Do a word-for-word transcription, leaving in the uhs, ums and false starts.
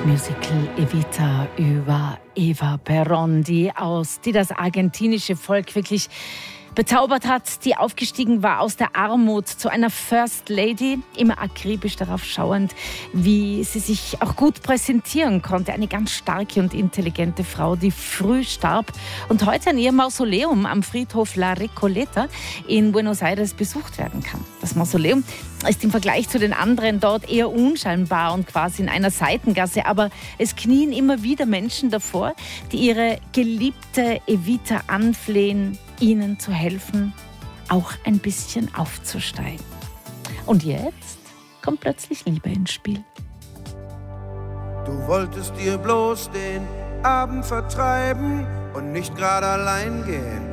das Musical Evita über Eva Perón, die, aus, die das argentinische Volk wirklich bezaubert hat, die aufgestiegen war aus der Armut zu einer First Lady, immer akribisch darauf schauend, wie sie sich auch gut präsentieren konnte. Eine ganz starke und intelligente Frau, die früh starb und heute an ihrem Mausoleum am Friedhof La Recoleta in Buenos Aires besucht werden kann. Das Mausoleum ist im Vergleich zu den anderen dort eher unscheinbar und quasi in einer Seitengasse, aber es knien immer wieder Menschen davor, die ihre geliebte Evita anflehen, ihnen zu helfen, auch ein bisschen aufzusteigen. Und jetzt kommt plötzlich Liebe ins Spiel. Du wolltest dir bloß den Abend vertreiben und nicht gerade allein gehen.